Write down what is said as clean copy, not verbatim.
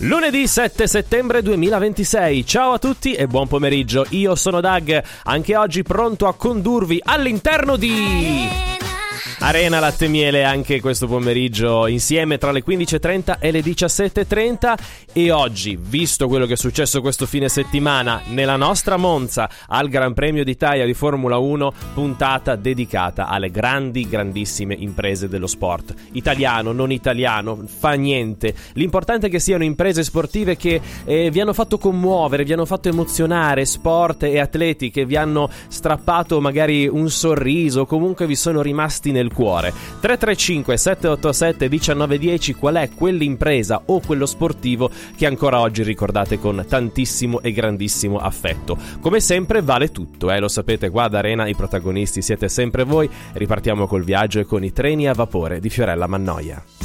Lunedì 7 settembre 2026. Ciao a tutti e buon pomeriggio. Io sono Doug, anche oggi pronto a condurvi all'interno di Arena Latte Miele anche questo pomeriggio insieme tra le 15.30 e le 17.30. E oggi, visto quello che è successo questo fine settimana nella nostra Monza al Gran Premio d'Italia di Formula 1, puntata dedicata alle grandissime imprese dello sport. Italiano, non italiano, fa niente. L'importante è che siano imprese sportive che vi hanno fatto commuovere, vi hanno fatto emozionare, sport e atleti che vi hanno strappato magari un sorriso, comunque vi sono rimasti nel cuore. 335 787 1910, qual è quell'impresa o quello sportivo che ancora oggi ricordate con tantissimo e grandissimo affetto? Come sempre vale tutto, lo sapete, qua ad Arena i protagonisti siete sempre voi. Ripartiamo col viaggio e con i treni a vapore di Fiorella Mannoia.